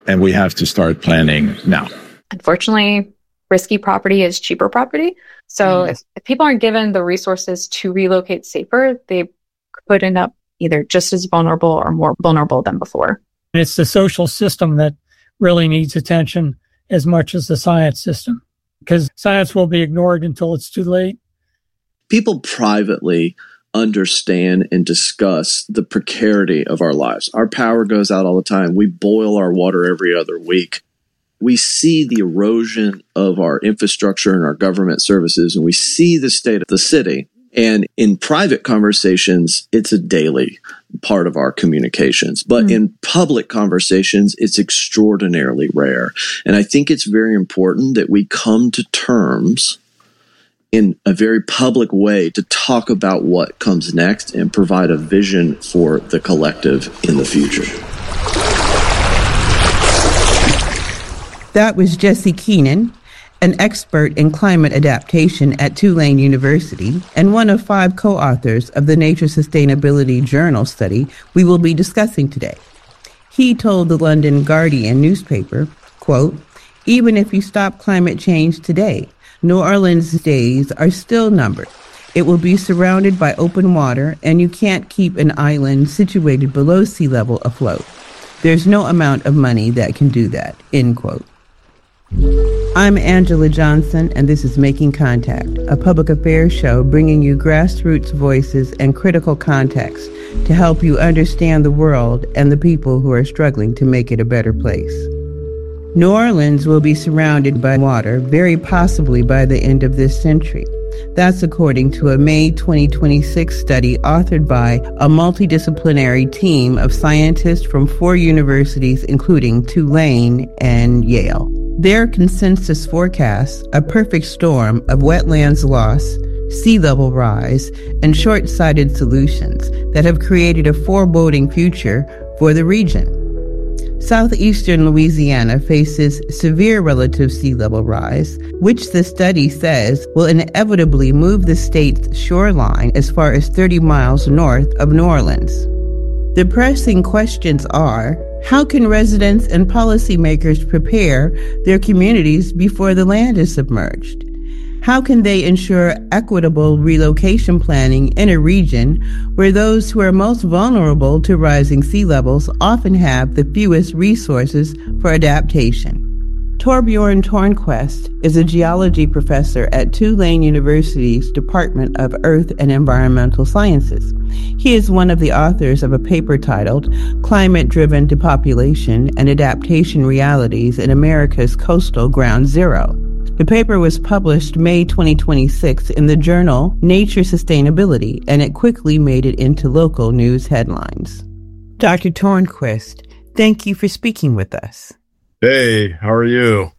And we have to start planning now. Unfortunately, risky property is cheaper property. So if people aren't given the resources to relocate safer, they could end up either just as vulnerable or more vulnerable than before. It's the social system that really needs attention as much as the science system, because science will be ignored until it's too late. People privately understand and discuss the precarity of our lives. Our power goes out all the time. We boil our water every other week. We see the erosion of our infrastructure and our government services, and we see the state of the city. And in private conversations, it's a daily part of our communications. But in public conversations, it's extraordinarily rare. And I think it's very important that we come to terms in a very public way to talk about what comes next and provide a vision for the collective in the future. That was Jesse Keenan, an expert in climate adaptation at Tulane University and one of 5 co-authors of the Nature Sustainability Journal study we will be discussing today. He told the London Guardian newspaper, quote, "Even if you stop climate change today, New Orleans' days are still numbered. It will be surrounded by open water, and you can't keep an island situated below sea level afloat. There's no amount of money that can do that," end quote. I'm Angela Johnson, and this is Making Contact, a public affairs show bringing you grassroots voices and critical context to help you understand the world and the people who are struggling to make it a better place. New Orleans will be surrounded by water, very possibly by the end of this century. That's according to a May 2026 study authored by a multidisciplinary team of scientists from 4 universities, including Tulane and Yale. Their consensus forecasts a perfect storm of wetlands loss, sea level rise, and short-sighted solutions that have created a foreboding future for the region. Southeastern Louisiana faces severe relative sea level rise, which the study says will inevitably move the state's shoreline as far as 30 miles north of New Orleans. The pressing questions are, how can residents and policymakers prepare their communities before the land is submerged? How can they ensure equitable relocation planning in a region where those who are most vulnerable to rising sea levels often have the fewest resources for adaptation? Torbjorn Tornquist is a geology professor at Tulane University's Department of Earth and Environmental Sciences. He is one of the authors of a paper titled Climate-Driven Depopulation and Adaptation Realities in America's Coastal Ground Zero. The paper was published May 2026 in the journal Nature Sustainability, and it quickly made it into local news headlines. Dr. Tornquist, thank you for speaking with us. Hey, how are you?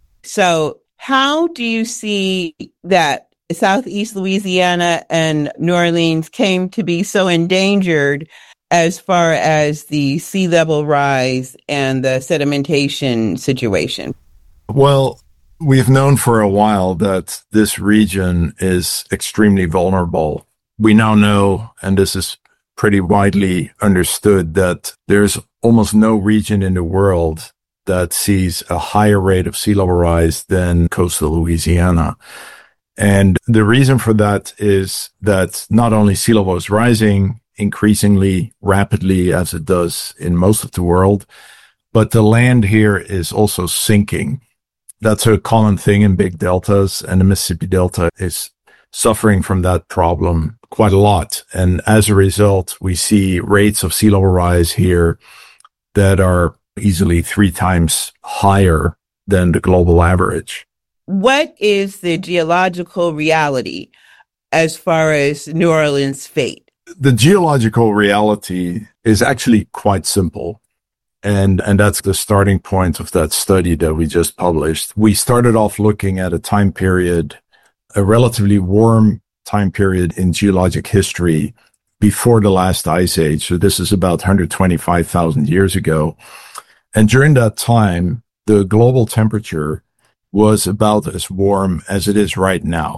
So, how do you see that Southeast Louisiana and New Orleans came to be so endangered as far as the sea level rise and the sedimentation situation? Well, we've known for a while that this region is extremely vulnerable. We now know, and this is pretty widely understood, that there's almost no region in the world that sees a higher rate of sea level rise than coastal Louisiana. And the reason for that is that not only sea level is rising increasingly rapidly as it does in most of the world, but the land here is also sinking. That's a common thing in big deltas, and the Mississippi Delta is suffering from that problem quite a lot. And as a result, we see rates of sea level rise here that are easily 3 times higher than the global average. What is the geological reality as far as New Orleans' fate? The geological reality is actually quite simple. And that's the starting point of that study that we just published. We started off looking at a time period, a relatively warm time period in geologic history before the last ice age. So this is about 125,000 years ago. And during that time, the global temperature was about as warm as it is right now.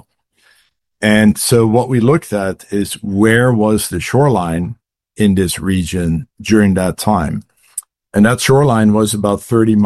And so what we looked at is where was the shoreline in this region during that time? And that shoreline was about 30